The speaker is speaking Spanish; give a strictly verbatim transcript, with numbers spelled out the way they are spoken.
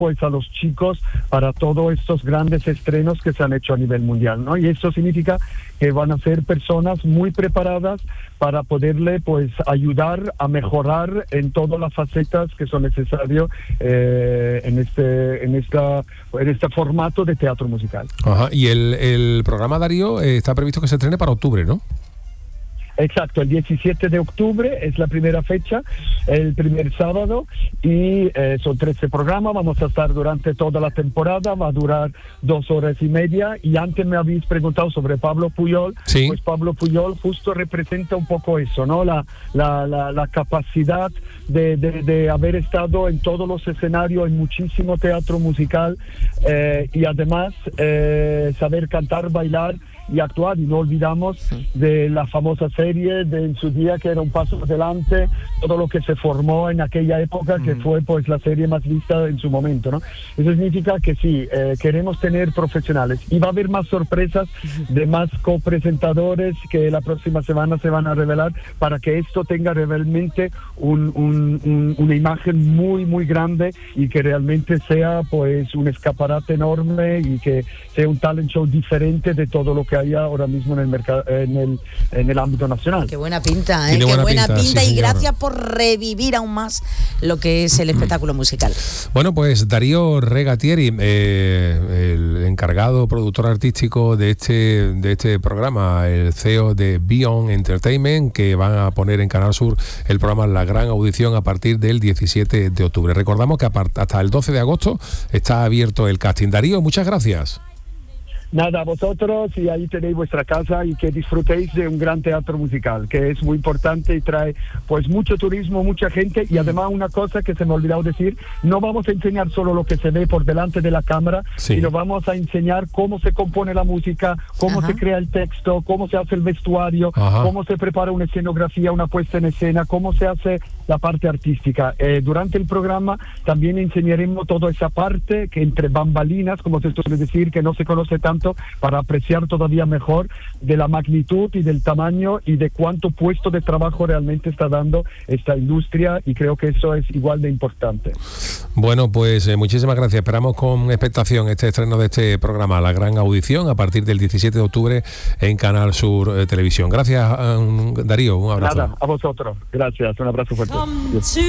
pues a los chicos para todos estos grandes estrenos que se han hecho a nivel mundial, ¿no? Y eso significa que van a ser personas muy preparadas para poderle pues ayudar a mejorar en todas las facetas que son necesarias eh, en este en esta en este formato de teatro musical. Ajá. Y el, el programa, Darío, eh, está previsto que se estrene para octubre, ¿no? Exacto, el diecisiete de octubre es la primera fecha, el primer sábado, y eh, son trece programas, vamos a estar durante toda la temporada, va a durar dos horas y media, y antes me habéis preguntado sobre Pablo Pujol, sí. Pues Pablo Pujol justo representa un poco eso, ¿no? La, la, la, la capacidad de, de, de haber estado en todos los escenarios, en muchísimo teatro musical, eh, y además eh, saber cantar, bailar y actuar, y no olvidamos de la famosa serie de en su día, que era un paso adelante, todo lo que se formó en aquella época, que mm. fue pues la serie más vista en su momento, ¿no? Eso significa que sí, eh, queremos tener profesionales, y va a haber más sorpresas de más copresentadores que la próxima semana se van a revelar, para que esto tenga realmente un, un, un, una imagen muy muy grande, y que realmente sea pues un escaparate enorme, y que sea un talent show diferente de todo lo que hay ahora mismo en el mercado, en el en el ámbito nacional. Qué buena pinta, ¿eh? Qué buena, buena pinta, pinta sí, y señor. Gracias por revivir aún más lo que es el espectáculo musical. Bueno, pues Darío Regatieri, eh, el encargado productor artístico de este de este programa, el C E O de Beyond Entertainment, que van a poner en Canal Sur el programa La Gran Audición a partir del diecisiete de octubre. Recordamos que hasta el doce de agosto está abierto el casting. Darío, muchas gracias. Nada, vosotros, y ahí tenéis vuestra casa, y que disfrutéis de un gran teatro musical, que es muy importante y trae pues mucho turismo, mucha gente, y además una cosa que se me ha olvidado decir, no vamos a enseñar solo lo que se ve por delante de la cámara, sí. sino vamos a enseñar cómo se compone la música, cómo Ajá. se crea el texto, cómo se hace el vestuario, Ajá. cómo se prepara una escenografía, una puesta en escena, cómo se hace la parte artística. Eh, durante el programa también enseñaremos toda esa parte que entre bambalinas, como se suele decir, que no se conoce tanto, para apreciar todavía mejor de la magnitud y del tamaño y de cuánto puesto de trabajo realmente está dando esta industria, y creo que eso es igual de importante. Bueno, pues eh, muchísimas gracias. Esperamos con expectación este estreno de este programa, La Gran Audición, a partir del diecisiete de octubre en Canal Sur eh, Televisión. Gracias, um, Darío, un abrazo. Nada, a vosotros. Gracias, un abrazo fuerte.